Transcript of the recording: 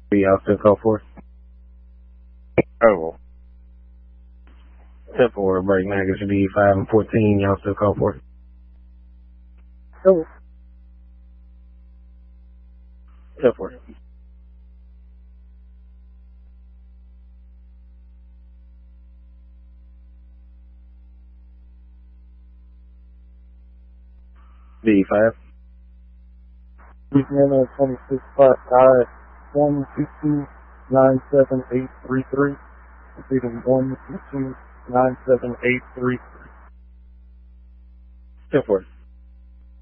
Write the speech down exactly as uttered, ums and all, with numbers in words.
Y'all still call for it? Oh. ten four, break negative D five and fourteen, y'all still call for it? Oh. ten four. D five. Louisiana twenty-six five five one two two nine seven eight three three. Repeating one two two nine seven eight three three. ten four.